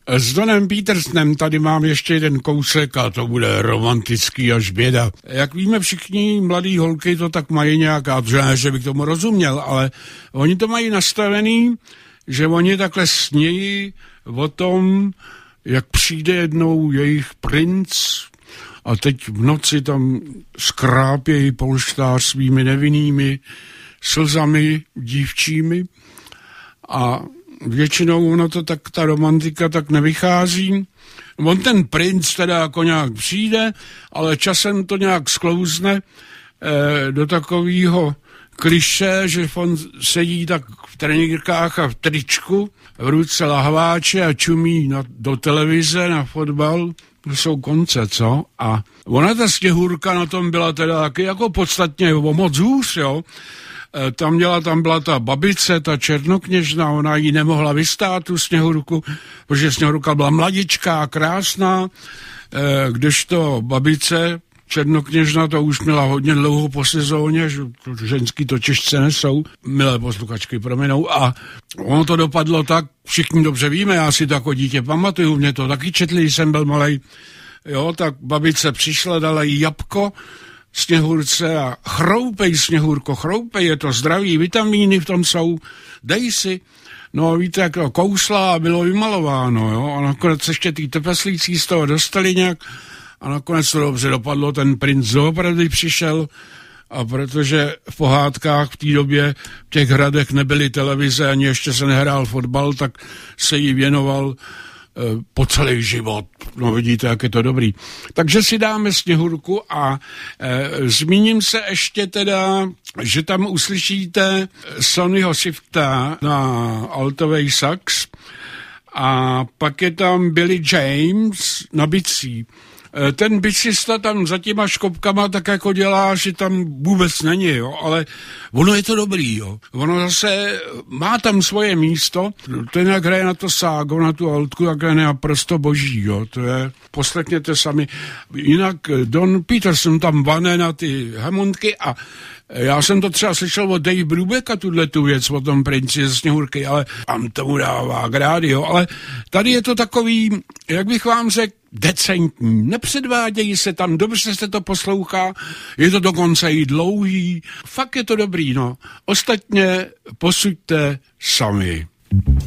S Donem Petersonem tady mám ještě jeden kousek a to bude romantický až běda. Jak víme všichni, mladý holky to tak mají nějaká, že bych tomu rozuměl, ale oni to mají nastavený, že oni takhle snějí o tom, jak přijde jednou jejich princ a teď v noci tam skrápějí polštář svými nevinnými slzami dívčími a většinou ono to tak, ta romantika tak nevychází. On ten princ teda jako nějak přijde, ale časem to nějak sklouzne do takového klišé, že on sedí tak v trenýrkách a v tričku, v ruce lahváče a čumí do televize na fotbal. To jsou konce, co? A ona ta Sněhurka na tom byla teda taky jako podstatně o moc hůř, jo. Tam byla ta babice, ta černokněžna, ona ji nemohla vystát, tu Sněhurku, protože Sněhurka byla mladičká, krásná, kdežto babice, černokněžna, to už měla hodně dlouho po sezóně, že ženský to těžce nesou, milé posluchačky prominou, a ono to dopadlo tak, všichni dobře víme, já si to jako dítě pamatuju, mě to taky četli, když jsem byl malej, jo, tak babice přišla, dala jí jabko Sněhurce a chroupej, Sněhurko, chroupej, je to zdraví, vitamíny v tom jsou, dej si. No víte, jak to kousla a bylo vymalováno, jo, a nakonec ještě ty trpaslíci z toho dostali nějak a nakonec to dobře dopadlo, ten princ opravdu přišel a protože v pohádkách v té době v těch hradech nebyly televize, ani ještě se nehrál fotbal, tak se jí věnoval po celý život. No vidíte, jak je to dobrý. Takže si dáme Sněhurku a zmíním se ještě teda, že tam uslyšíte Sonnyho Shifta na altovej sax a pak je tam Billy James na bicí. Ten bicista tam za těma škopkama tak jako dělá, že tam vůbec není, jo, ale ono je to dobrý, jo. Ono zase má tam svoje místo, ten jak hraje na to ságo, na tu altku, tak je naprosto boží, jo, to je, poslechněte sami. Jinak Don Peterson tam vane na ty Hammondky a já jsem to třeba slyšel od Dave Brubecka, tu věc o tom princi ze Sněhurky, ale tam tomu dává grády, jo, ale tady je to takový, jak bych vám řekl, decentní. Nepředvádějí se tam, dobře se to poslouchá, je to dokonce i dlouhý, fakt je to dobrý, no. Ostatně posuďte sami.